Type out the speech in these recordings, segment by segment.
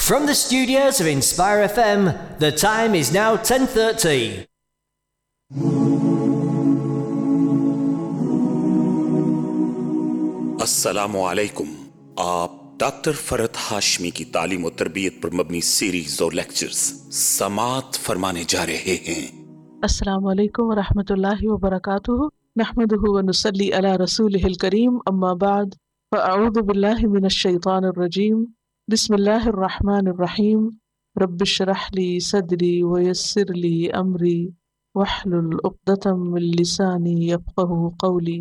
From the studios of Inspire FM, the time is now 10:30. السلام علیکم. آپ doctor فرحت ہاشمی کی تعلیم و تربیت پر مبنی سیریز اور لیکچرز سماعت فرمانے جا رہے ہیں. السلام علیکم ورحمۃ اللہ وبرکاتہ. نحمده ونصلی علی رسولہ الکریم. اما بعد فاعوذ باللہ من الشیطان الرجیم. بسم اللہ الرحمن الرحیم. رب اشرح لی صدری ویسر لی امری واحلل عقدۃ من لسانی یفقہوا قولی.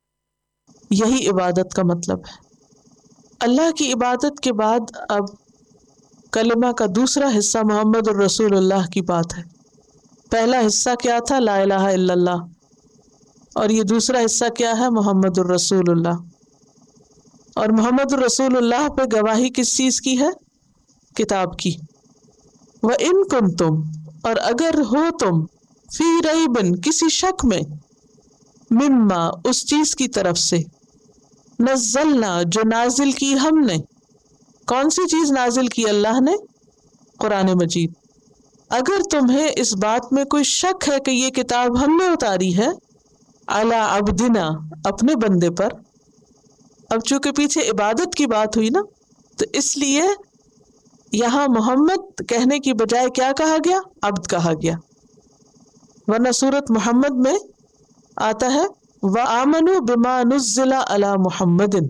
یہی عبادت کا مطلب ہے. اللہ کی عبادت کے بعد اب کلمہ کا دوسرا حصہ محمد الرسول اللہ کی بات ہے. پہلا حصہ کیا تھا؟ لا الہ الا اللہ. اور یہ دوسرا حصہ کیا ہے؟ محمد الرسول اللہ. اور محمد الرسول اللہ پہ گواہی کس چیز کی ہے؟ کتاب کی. وَإِن كُنتُم، اور اگر ہو تم، فی ریبن، کسی شک میں، مما، اس چیز کی طرف سے، نزلنا، جو نازل کی ہم نے. کون سی چیز نازل کی اللہ نے؟ قرآن مجید. اگر تمہیں اس بات میں کوئی شک ہے کہ یہ کتاب ہم نے اتاری ہے، علی عبدنا، اپنے بندے پر. اب چونکہ پیچھے عبادت کی بات ہوئی نا، تو اس لیے یہاں محمد کہنے کی بجائے کیا کہا گیا؟ عبد کہا گیا. ورنہ سورۃ محمد میں آتا ہے وَآمَنُوا بِمَا نُزِّلَ عَلَى مُحَمَّدٍ،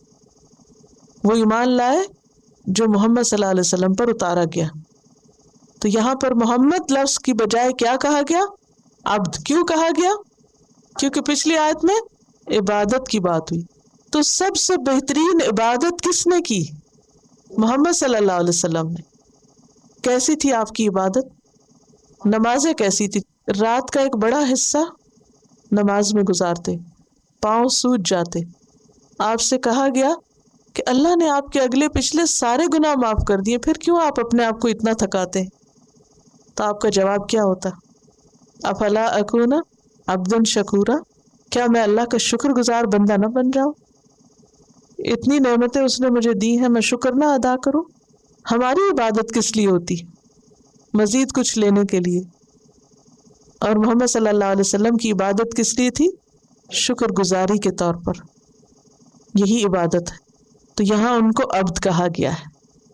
وہ ایمان لائے جو محمد صلی اللہ علیہ وسلم پر اتارا گیا. تو یہاں پر محمد لفظ کی بجائے کیا کہا گیا؟ عبد. کیوں کہا گیا؟ کیونکہ پچھلی آیت میں عبادت کی بات ہوئی. تو سب سے بہترین عبادت کس نے کی؟ محمد صلی اللہ علیہ وسلم نے. کیسی تھی آپ کی عبادت؟ نمازیں کیسی تھی؟ رات کا ایک بڑا حصہ نماز میں گزارتے، پاؤں سوج جاتے. آپ سے کہا گیا کہ اللہ نے آپ کے اگلے پچھلے سارے گناہ معاف کر دیے، پھر کیوں آپ اپنے آپ کو اتنا تھکاتے ہیں؟ تو آپ کا جواب کیا ہوتا؟ افلا اکون عبدا شکورا، کیا میں اللہ کا شکر گزار بندہ نہ بن جاؤں؟ اتنی نعمتیں اس نے مجھے دی ہیں، میں شکر نہ ادا کروں؟ ہماری عبادت کس لیے ہوتی؟ مزید کچھ لینے کے لیے. اور محمد صلی اللہ علیہ وسلم کی عبادت کس لیے تھی؟ شکر گزاری کے طور پر. یہی عبادت ہے. تو یہاں ان کو عبد کہا گیا ہے.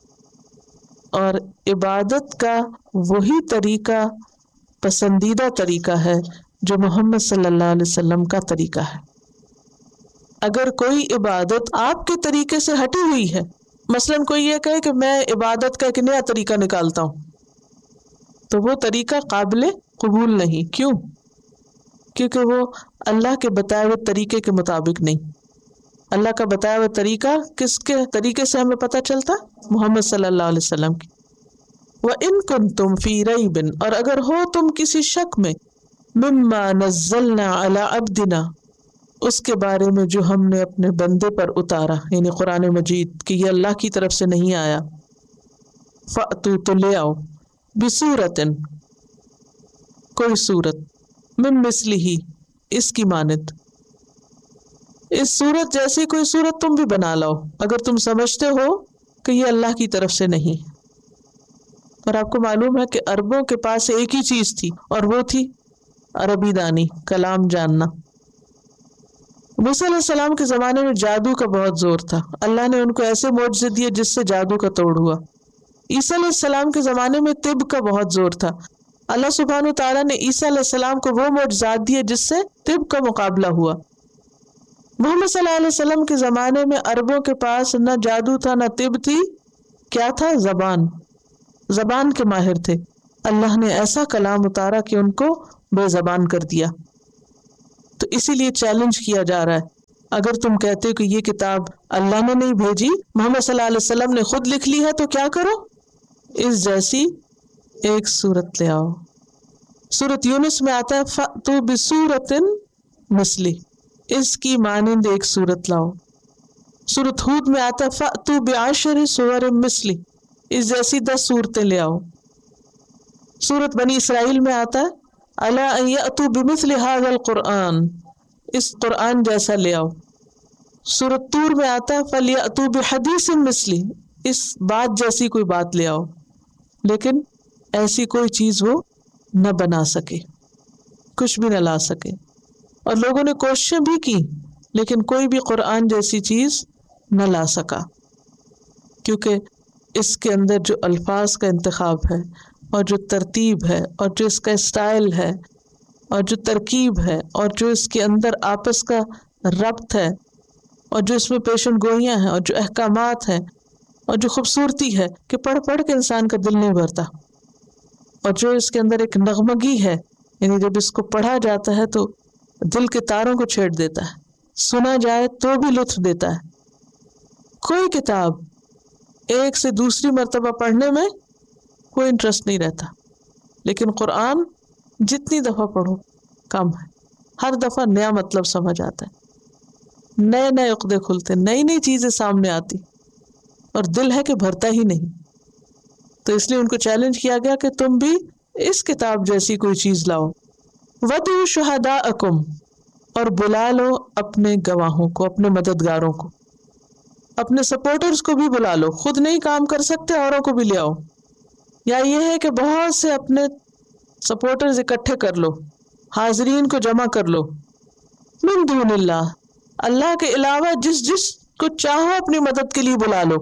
اور عبادت کا وہی طریقہ پسندیدہ طریقہ ہے جو محمد صلی اللہ علیہ وسلم کا طریقہ ہے. اگر کوئی عبادت آپ کے طریقے سے ہٹی ہوئی ہے، مثلاً کوئی یہ کہے کہ میں عبادت کا ایک نیا طریقہ نکالتا ہوں، تو وہ طریقہ قابل قبول نہیں. کیوں؟ کیونکہ وہ اللہ کے بتائے ہوئے طریقے کے مطابق نہیں. اللہ کا بتایا ہوا طریقہ کس کے طریقے سے ہمیں پتہ چلتا؟ محمد صلی اللہ علیہ وسلم کی. وَإِن كُنتُم فِي رَيْبٍ، اور اگر ہو تم کسی شک میں، مِمَّا نَزَّلْنَا عَلَىٰ عَبْدِنَا، اس کے بارے میں جو ہم نے اپنے بندے پر اتارا، یعنی قرآن مجید، کہ یہ اللہ کی طرف سے نہیں آیا. فَأْتُوا، تو لے آؤ، بِسُورَةٍ، کوئی صورت، من مثلہ، اس کی مانند، اس صورت جیسی کوئی صورت تم بھی بنا لاؤ اگر تم سمجھتے ہو کہ یہ اللہ کی طرف سے نہیں. اور آپ کو معلوم ہے کہ عربوں کے پاس ایک ہی چیز تھی، اور وہ تھی عربی دانی، کلام جاننا. موسیٰ علیہ السلام کے زمانے میں جادو کا بہت زور تھا. اللہ نے ان کو ایسے معجزے دیے جس سے جادو کا توڑ ہوا. عیسیٰ علیہ السلام کے زمانے میں طب کا بہت زور تھا. اللہ سبحانہ وتعالیٰ نے عیسیٰ علیہ السلام کو وہ معجزات دیے جس سے طب کا مقابلہ ہوا. محمد صلی اللہ علیہ وسلم کے زمانے میں عربوں کے پاس نہ جادو تھا نہ طب تھی. کیا تھا؟ زبان کے ماہر تھے. اللہ نے ایسا کلام اتارا کہ ان کو بے زبان کر دیا. تو اسی لیے چیلنج کیا جا رہا ہے، اگر تم کہتے ہو کہ یہ کتاب اللہ نے نہیں بھیجی، محمد صلی اللہ علیہ وسلم نے خود لکھ لی ہے، تو کیا کرو؟ اس جیسی ایک صورت لے آؤ. سورۃ یونس میں آتا ہے فَأْتُوا بِسُورَةٍ مِثْلِهِ، اس کی مانند ایک صورت لاؤ. سورۃ ہود میں آتا ہے فَأْتُوا بِعَشْرِ سُوَرٍ مِثْلِهِ، اس جیسی 10 صورتیں لے آؤ. سورۃ بنی اسرائیل میں آتا ہے أَلَا أَن يَأْتُوا بِمِثْلِ هَذَا الْقُرْآنِ، اس قرآن جیسا لے آؤ. سورۃ طور میں آتا ہے فَلْيَأْتُوا بِحَدِيثٍ مِثْلِهِ، اس بات جیسی کوئی بات لے آؤ، لیکن ایسی کوئی چیز وہ نہ بنا سکے، کچھ بھی نہ لا سکے. اور لوگوں نے کوششیں بھی کی لیکن کوئی بھی قرآن جیسی چیز نہ لا سکا، کیونکہ اس کے اندر جو الفاظ کا انتخاب ہے اور جو ترتیب ہے اور جو اس کا اسٹائل ہے اور جو ترکیب ہے اور جو اس کے اندر آپس کا ربط ہے اور جو اس میں پیشن گوئیاں ہیں اور جو احکامات ہیں اور جو خوبصورتی ہے کہ پڑھ پڑھ کے انسان کا دل نہیں بھرتا، اور جو اس کے اندر ایک نغمگی ہے، یعنی جب اس کو پڑھا جاتا ہے تو دل کے تاروں کو چھیڑ دیتا ہے، سنا جائے تو بھی لطف دیتا ہے. کوئی کتاب ایک سے دوسری مرتبہ پڑھنے میں کوئی انٹرسٹ نہیں رہتا، لیکن قرآن جتنی دفعہ پڑھو کم ہے. ہر دفعہ نیا مطلب سمجھ آتا ہے، نئے نئے عقدے کھلتے، نئی نئی چیزیں سامنے آتی، اور دل ہے کہ بھرتا ہی نہیں. تو اس لیے ان کو چیلنج کیا گیا کہ تم بھی اس کتاب جیسی کوئی چیز لاؤ. وَدُعُوا شُهَدَاءَكُمْ، اور بلا لو اپنے گواہوں کو، اپنے مددگاروں کو، اپنے سپورٹرز کو بھی بلا لو. خود نہیں کام کر سکتے اوروں کو بھی لے آؤ. یا یہ ہے کہ بہت سے اپنے سپورٹرز اکٹھے کر لو، حاضرین کو جمع کر لو. من دون اللہ، اللہ کے علاوہ جس جس کو چاہو اپنی مدد کے لیے بلا لو.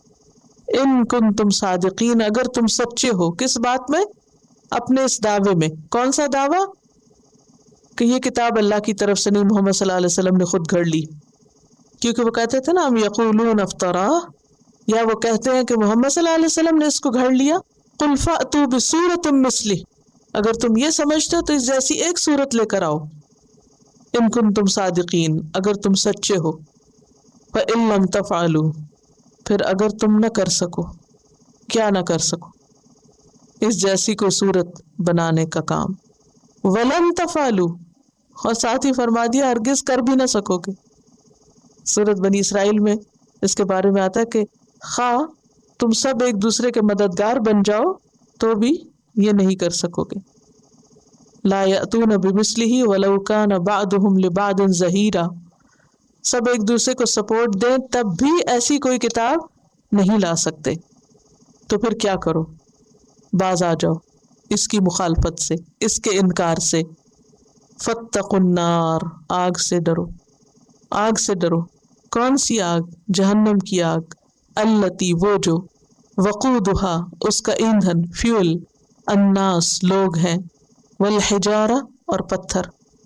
ان کنتم صادقین، اگر تم سچے ہو. کس بات میں؟ اپنے اس دعوے میں. کون سا دعویٰ؟ کہ یہ کتاب اللہ کی طرف سے نہیں، محمد صلی اللہ علیہ وسلم نے خود گھڑ لی. کیونکہ وہ کہتے تھے نا ہم یقولون افطرا، یا وہ کہتے ہیں کہ محمد صلی اللہ علیہ وسلم نے اس کو گھڑ لیا. قل فأتوا بسورۃ مثلہ، اگر تم یہ سمجھتے ہو تو اس جیسی ایک سورت لے کر آؤ. ان کنتم صادقین، اگر تم سچے ہو. فإن لم تفعلوا، پھر اگر تم نہ کر سکو، کیا نہ کر سکو؟ اس جیسی کوئی صورت بنانے کا کام. ولن تفعلوا، اور ساتھ ہی فرما دیا ہرگز کر بھی نہ سکو گے. سورۃ بنی اسرائیل میں اس کے بارے میں آتا ہے کہ خواہ تم سب ایک دوسرے کے مددگار بن جاؤ تو بھی یہ نہیں کر سکو گے. لا یأتون بمثلہ ولو کان بعضهم لبعض ظہیرا، سب ایک دوسرے کو سپورٹ دیں تب بھی ایسی کوئی کتاب نہیں لا سکتے. تو پھر کیا کرو؟ باز آ جاؤ اس کی مخالفت سے، اس کے انکار سے. فاتقوا النار، آگ سے ڈرو. آگ سے ڈرو. کون سی آگ؟ جہنم کی آگ. التی، وہ جو، وقودہا، اس کا ایندھن، فیول، الناس، لوگ ہیں، والحجارہ، اور پتھر.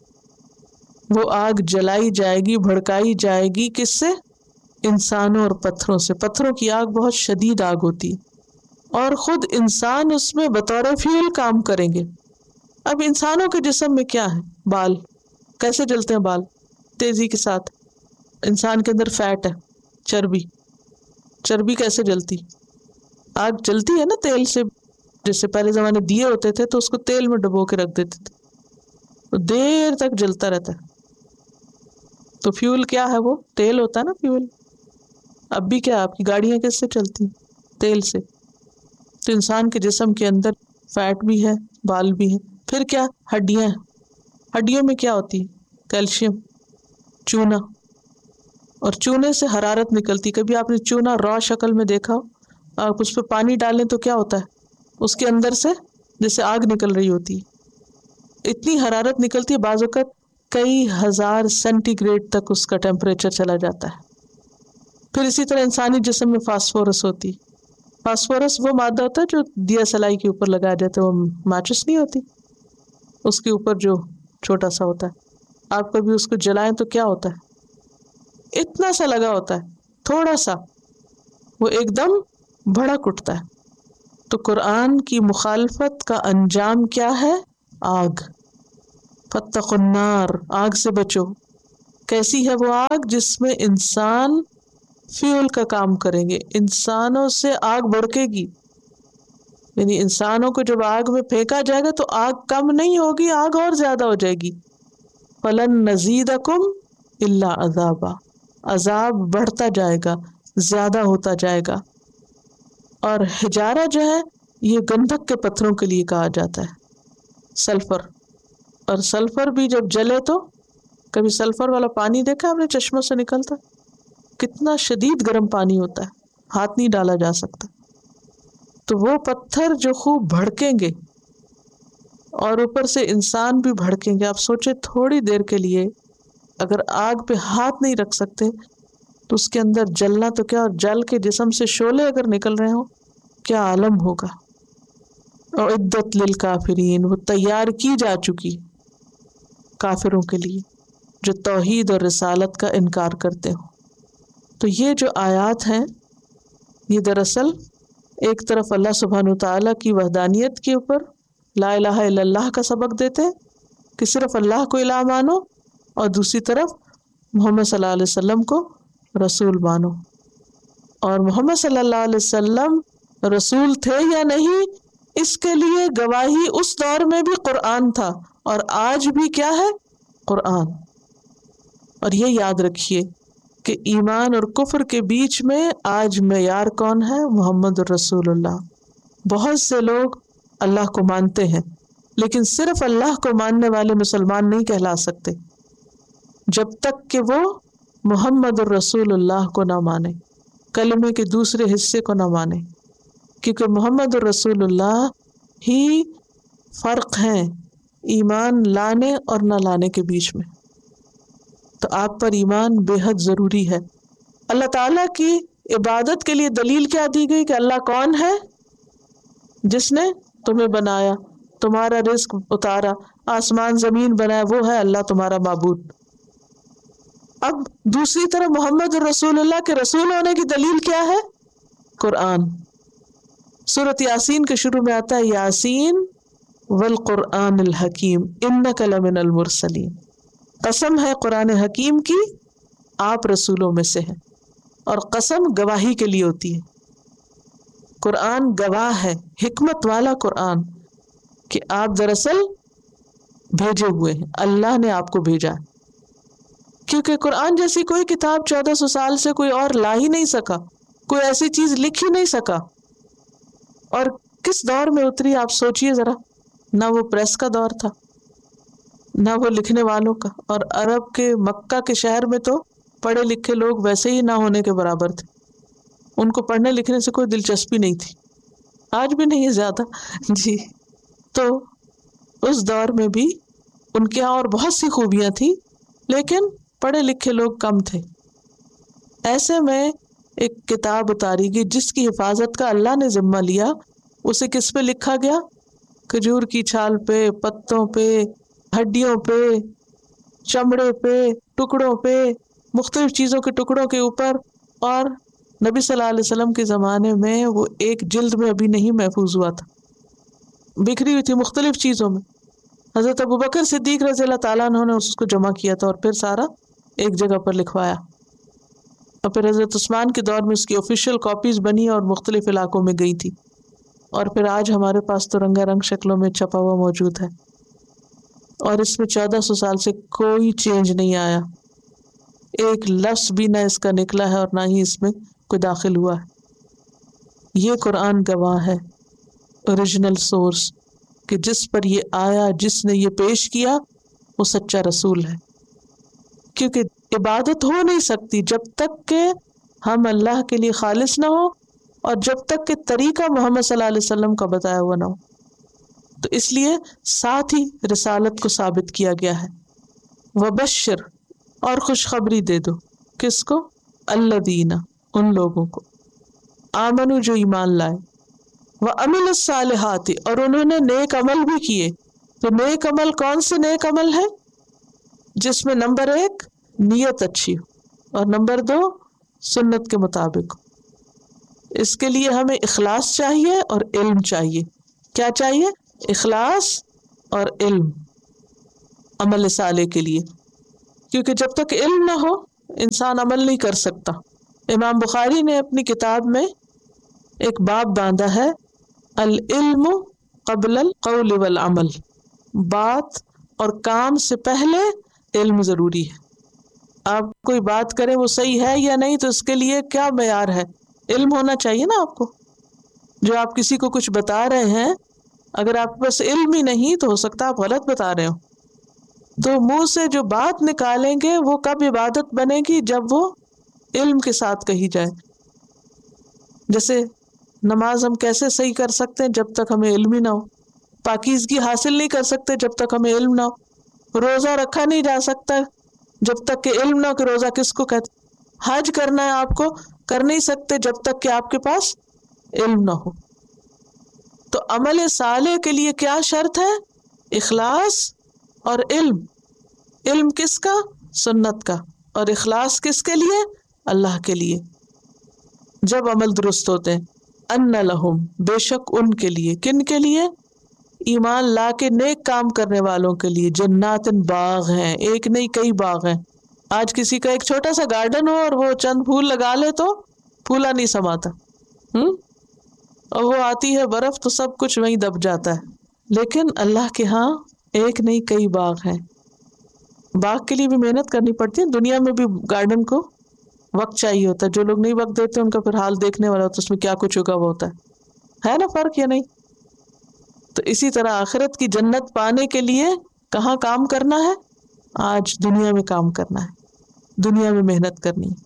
وہ آگ جلائی جائے گی، بھڑکائی جائے گی کس سے؟ انسانوں اور پتھروں سے. پتھروں کی آگ بہت شدید آگ ہوتی ہے اور خود انسان اس میں بطور فیول کام کریں گے. اب انسانوں کے جسم میں کیا ہے؟ بال. کیسے جلتے ہیں بال؟ تیزی کے ساتھ. انسان کے اندر فیٹ ہے، چربی. چربی کیسے جلتی؟ آگ جلتی ہے نا تیل سے. جیسے پہلے زمانے دیے ہوتے تھے تو اس کو تیل میں ڈبو کے رکھ دیتے تھے، تو دیر تک جلتا رہتا ہے. تو فیول کیا ہے؟ وہ تیل ہوتا ہے نا، فیول. اب بھی کیا آپ کی گاڑیاں کس سے چلتی؟ تیل سے. تو انسان کے جسم کے اندر فیٹ بھی ہے، بال بھی ہے. پھر کیا؟ ہڈیاں. ہڈیوں میں کیا ہوتی ہے؟ کیلشیم، چونا. اور چونے سے حرارت نکلتی. کبھی آپ نے چونا را شکل میں دیکھا؟ آپ اس پہ پانی ڈالیں تو کیا ہوتا ہے؟ اس کے اندر سے جیسے آگ نکل رہی ہوتی ہے. اتنی حرارت نکلتی ہے، بعض اوقات کئی ہزار سینٹی گریڈ تک اس کا ٹیمپریچر چلا جاتا ہے. پھر اسی طرح انسانی جسم میں فاسفورس ہوتی. فاسفورس وہ مادہ ہوتا ہے جو دیا سلائی کے اوپر لگایا جاتا ہے. وہ ماچس نہیں ہوتی، اس کے اوپر جو چھوٹا سا ہوتا ہے. آپ کبھی اس کو جلائیں تو کیا ہوتا ہے؟ اتنا سا لگا ہوتا ہے، تھوڑا سا، وہ ایک دم بھڑک اٹھتا ہے. تو قرآن کی مخالفت کا انجام کیا ہے؟ آگ. فاتقوا النار، آگ سے بچو. کیسی ہے وہ آگ؟ جس میں انسان فیول کا کام کریں گے. انسانوں سے آگ بڑکے گی، یعنی انسانوں کو جب آگ میں پھینکا جائے گا تو آگ کم نہیں ہوگی، آگ اور زیادہ ہو جائے گی. فَلَن نَزِيدَكُمْ إِلَّا عَذَابًا، عذاب بڑھتا جائے گا، زیادہ ہوتا جائے گا. اور حجارہ جو ہے یہ گندھک کے پتھروں کے لیے کہا جاتا ہے، سلفر. اور سلفر بھی جب جلے تو، کبھی سلفر والا پانی دیکھا آپ نے چشموں سے نکلتا؟ کتنا شدید گرم پانی ہوتا ہے. ہاتھ نہیں ڈالا جا سکتا. تو وہ پتھر جو خوب بھڑکیں گے اور اوپر سے انسان بھی بھڑکیں گے. آپ سوچے تھوڑی دیر کے لیے اگر آگ پہ ہاتھ نہیں رکھ سکتے تو اس کے اندر جلنا تو کیا، اور جل کے جسم سے شعلے اگر نکل رہے ہوں کیا عالم ہوگا. اعدت للکافرین، وہ تیار کی جا چکی کافروں کے لیے جو توحید اور رسالت کا انکار کرتے ہوں. تو یہ جو آیات ہیں یہ دراصل ایک طرف اللہ سبحانہ وتعالیٰ کی وحدانیت کے اوپر لا الہ الا اللہ کا سبق دیتے ہیں کہ صرف اللہ کو الہ مانو، اور دوسری طرف محمد صلی اللہ علیہ وسلم کو رسول مانو. اور محمد صلی اللہ علیہ وسلم رسول تھے یا نہیں، اس کے لیے گواہی اس دور میں بھی قرآن تھا، اور آج بھی کیا ہے؟ قرآن. اور یہ یاد رکھیے کہ ایمان اور کفر کے بیچ میں آج معیار کون ہے؟ محمد الرسول اللہ. بہت سے لوگ اللہ کو مانتے ہیں لیکن صرف اللہ کو ماننے والے مسلمان نہیں کہلا سکتے جب تک کہ وہ محمد الرسول اللہ کو نہ مانے، کلمے کے دوسرے حصے کو نہ مانے، کیونکہ محمد الرسول اللہ ہی فرق ہیں ایمان لانے اور نہ لانے کے بیچ میں. تو آپ پر ایمان بے حد ضروری ہے. اللہ تعالیٰ کی عبادت کے لیے دلیل کیا دی گئی کہ اللہ کون ہے؟ جس نے تمہیں بنایا، تمہارا رزق اتارا، آسمان زمین بنایا، وہ ہے اللہ تمہارا معبود. اب دوسری طرف محمد الرسول اللہ کے رسول ہونے کی دلیل کیا ہے؟ قرآن. سورۃ یاسین کے شروع میں آتا ہے یاسین والقرآن الحکیم انک لمن المرسلین. قسم ہے قرآن حکیم کی، آپ رسولوں میں سے ہیں. اور قسم گواہی کے لیے ہوتی ہے. قرآن گواہ ہے، حکمت والا قرآن، کہ آپ دراصل بھیجے ہوئے ہیں، اللہ نے آپ کو بھیجا ہے. کیونکہ قرآن جیسی کوئی کتاب 1400 سال سے کوئی اور لا ہی نہیں سکا، کوئی ایسی چیز لکھ ہی نہیں سکا. اور کس دور میں اتری آپ سوچئے ذرا. نہ وہ پریس کا دور تھا، نہ وہ لکھنے والوں کا. اور عرب کے مکہ کے شہر میں تو پڑھے لکھے لوگ ویسے ہی نہ ہونے کے برابر تھے. ان کو پڑھنے لکھنے سے کوئی دلچسپی نہیں تھی، آج بھی نہیں ہے زیادہ جی. تو اس دور میں بھی ان کے یہاں اور بہت سی خوبیاں تھیں لیکن پڑھے لکھے لوگ کم تھے. ایسے میں ایک کتاب اتاری گئی جس کی حفاظت کا اللہ نے ذمہ لیا. اسے کس پہ لکھا گیا؟ کھجور کی چھال پہ، پتوں پہ، ہڈیوں پہ، چمڑے پہ، ٹکڑوں پہ، مختلف چیزوں کے ٹکڑوں کے اوپر. اور نبی صلی اللہ علیہ وسلم کے زمانے میں وہ ایک جلد میں ابھی نہیں محفوظ ہوا تھا، بکھری ہوئی تھی مختلف چیزوں میں. حضرت ابوبکر صدیق رضی اللہ تعالیٰ عنہ نے اس کو جمع کیا تھا اور پھر سارا ایک جگہ پر لکھوایا. اور پھر حضرت عثمان کے دور میں اس کی آفیشیل کاپیز بنی اور مختلف علاقوں میں گئی تھی. اور پھر آج ہمارے پاس تو رنگا رنگ شکلوں میں چھپا ہوا موجود ہے. اور اس میں 1400 سال سے کوئی چینج نہیں آیا، ایک لفظ بھی نہ اس کا نکلا ہے اور نہ ہی اس میں کوئی داخل ہوا ہے. یہ قرآن گواہ ہے، اوریجنل سورس، کہ جس پر یہ آیا، جس نے یہ پیش کیا، وہ سچا رسول ہے. کیونکہ عبادت ہو نہیں سکتی جب تک کہ ہم اللہ کے لیے خالص نہ ہو اور جب تک کہ طریقہ محمد صلی اللہ علیہ وسلم کا بتایا ہوا نہ ہو. تو اس لیے ساتھ ہی رسالت کو ثابت کیا گیا ہے. وبشر، اور خوشخبری دے دو. کس کو؟ الذین، ان لوگوں کو، آمنو، جو ایمان لائے، وعملوا الصالحات، اور انہوں نے نیک عمل بھی کیے. تو نیک عمل کون سے نیک عمل ہے؟ جس میں نمبر 1 نیت اچھی ہو اور نمبر 2 سنت کے مطابق. اس کے لیے ہمیں اخلاص چاہیے اور علم چاہیے. کیا چاہیے؟ اخلاص اور علم عمل صالح کے لیے. کیونکہ جب تک علم نہ ہو انسان عمل نہیں کر سکتا. امام بخاری نے اپنی کتاب میں ایک باب باندھا ہے، العلم قبل القول والعمل. بات اور کام سے پہلے علم ضروری ہے. آپ کوئی بات کریں وہ صحیح ہے یا نہیں تو اس کے لیے کیا معیار ہے؟ علم ہونا چاہیے نا آپ کو. جو آپ کسی کو کچھ بتا رہے ہیں، اگر آپ کے پاس علم ہی نہیں تو ہو سکتا آپ غلط بتا رہے ہو. تو منہ سے جو بات نکالیں گے وہ کب عبادت بنے گی؟ جب وہ علم کے ساتھ کہی جائے. جیسے نماز ہم کیسے صحیح کر سکتے ہیں جب تک ہمیں علم ہی نہ ہو، پاکیزگی حاصل نہیں کر سکتے جب تک ہمیں علم نہ ہو، روزہ رکھا نہیں جا سکتا جب تک کہ علم نہ ہو کہ روزہ کس کو کہتے، حج کرنا ہے آپ کو کر نہیں سکتے جب تک کہ آپ کے پاس علم نہ ہو۔ تو عمل صالح کے لیے کیا شرط ہے؟ اخلاص اور علم۔ علم کس کا؟ سنت کا، اور اخلاص کس کے لیے؟ اللہ کے لیے۔ جب عمل درست ہوتے ہیں، ان لہم، بے شک ان کے لیے، کن کے لیے؟ ایمان لا کے نیک کام کرنے والوں کے لیے، جنات، باغ ہیں، ایک نہیں کئی باغ ہیں۔ آج کسی کا ایک چھوٹا سا گارڈن ہو اور وہ چند پھول لگا لے تو پھولا نہیں سماتا، اور وہ آتی ہے برف تو سب کچھ وہیں دب جاتا ہے۔ لیکن اللہ کے ہاں ایک نہیں کئی باغ ہیں۔ باغ کے لیے بھی محنت کرنی پڑتی ہے، دنیا میں بھی گارڈن کو وقت چاہیے ہوتا ہے، جو لوگ نہیں وقت دیتے ان کا پھر حال دیکھنے والا ہوتا ہے، اس میں کیا کچھ اگا ہوا ہوتا ہے نا فرق یا نہیں؟ تو اسی طرح آخرت کی جنت پانے کے لیے کہاں کام کرنا ہے؟ آج دنیا میں کام کرنا ہے، دنیا میں محنت کرنی ہے۔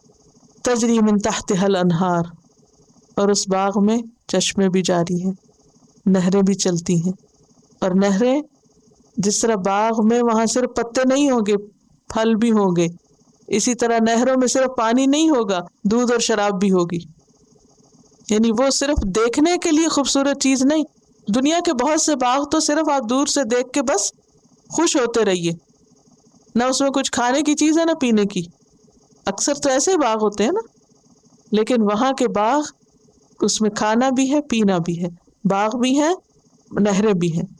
تجری من تحتها الانہار، اور اس باغ میں چشمے بھی جاری ہیں، نہریں بھی چلتی ہیں، اور نہریں جس طرح باغ میں وہاں صرف پتے نہیں ہوں گے، پھل بھی ہوں گے، اسی طرح نہروں میں صرف پانی نہیں ہوگا، دودھ اور شراب بھی ہوگی۔ یعنی وہ صرف دیکھنے کے لیے خوبصورت چیز نہیں۔ دنیا کے بہت سے باغ تو صرف آپ دور سے دیکھ کے بس خوش ہوتے رہیے، نہ اس میں کچھ کھانے کی چیز ہے نہ پینے کی، اکثر تو ایسے ہی باغ ہوتے ہیں نا۔ لیکن وہاں کے باغ، اس میں کھانا بھی ہے، پینا بھی ہے، باغ بھی ہیں، نہریں بھی ہیں۔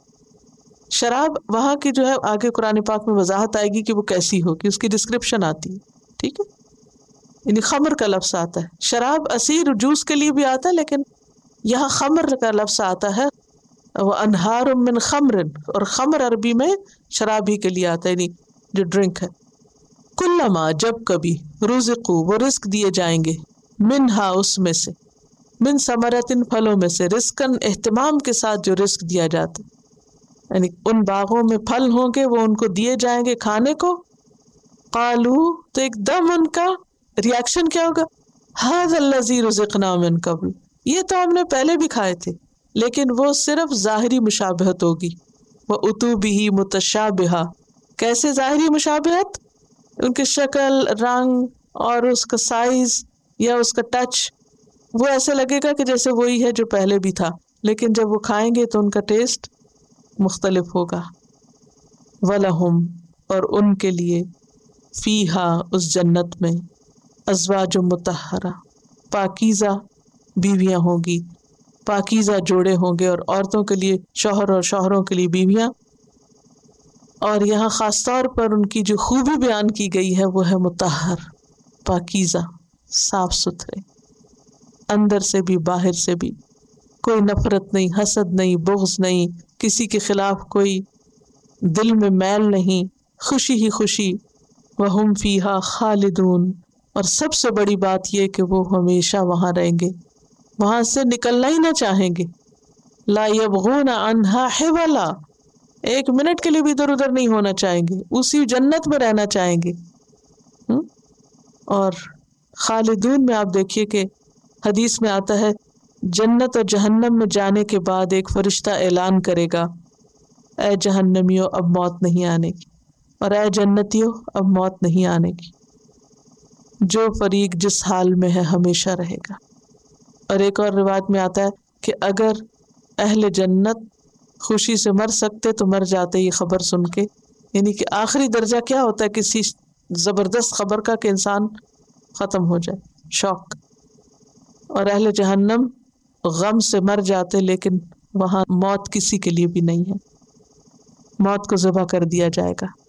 شراب وہاں کی جو ہے آگے قرآن پاک میں وضاحت آئے گی کہ وہ کیسی ہوگی، اس کی ڈسکرپشن آتی ہے، ٹھیک ہے؟ یعنی خمر کا لفظ آتا ہے، شراب عصیر جوس کے لیے بھی آتا ہے، لیکن یہاں خمر کا لفظ آتا ہے، وہ انہار من خمر، اور خمر عربی میں شراب ہی کے لیے آتا ہے، یعنی جو ڈرنک ہے۔ کلما، جب کبھی، رزقو، وہ رزق دیے جائیں گے، منہا، اس میں سے، من ثمرۃ، پھلوں میں سے، رزقن، اہتمام کے ساتھ جو رزق دیا جاتا ہے، یعنی ان باغوں میں پھل ہوں گے، وہ ان کو دیے جائیں گے کھانے کو۔ قالو، تو ایک دم ان کا ریاکشن کیا ہوگا؟ ھذا الذی رزقنا من قبل، یہ تو ہم نے پہلے بھی کھائے تھے، لیکن وہ صرف ظاہری مشابہت ہوگی۔ وَأُتُوا بِهِ مُتَشَابِهًا، کیسے ظاہری مشابہت؟ ان کی شکل، رنگ اور اس کا سائز یا اس کا ٹچ، وہ ایسے لگے گا کہ جیسے وہی ہے جو پہلے بھی تھا، لیکن جب وہ کھائیں گے تو ان کا ٹیسٹ مختلف ہوگا۔ وَلَهُمْ، اور ان کے لیے، فِيهَا، اس جنت میں، أَزْوَاجٌ مُطَهَّرَةٌ، پاکیزہ بیویاں ہوں گی، پاکیزہ جوڑے ہوں گے، اور عورتوں کے لیے شوہر اور شوہروں کے لیے بیویاں۔ اور یہاں خاص طور پر ان کی جو خوبی بیان کی گئی ہے وہ ہے مطہر، پاکیزہ، صاف ستھرے، اندر سے بھی باہر سے بھی، کوئی نفرت نہیں، حسد نہیں، بغض نہیں، کسی کے خلاف کوئی دل میں میل نہیں، خوشی ہی خوشی۔ وَهُمْ فِيهَا خَالِدُونَ، اور سب سے بڑی بات یہ کہ وہ ہمیشہ وہاں رہیں گے، وہاں سے نکلنا ہی نہ چاہیں گے۔ لا يبغون عنها حولا، ایک منٹ کے لیے بھی ادھر ادھر نہیں ہونا چاہیں گے، اسی جنت میں رہنا چاہیں گے۔ اور خالدون میں آپ دیکھیے کہ حدیث میں آتا ہے، جنت اور جہنم میں جانے کے بعد ایک فرشتہ اعلان کرے گا، اے جہنمیوں اب موت نہیں آنے کی، اور اے جنتیوں اب موت نہیں آنے کی، جو فریق جس حال میں ہے ہمیشہ رہے گا۔ اور ایک اور روایت میں آتا ہے کہ اگر اہل جنت خوشی سے مر سکتے تو مر جاتے یہ خبر سن کے، یعنی کہ آخری درجہ کیا ہوتا ہے کسی زبردست خبر کا کہ انسان ختم ہو جائے، شوق۔ اور اہل جہنم غم سے مر جاتے، لیکن وہاں موت کسی کے لیے بھی نہیں ہے، موت کو ذبح کر دیا جائے گا۔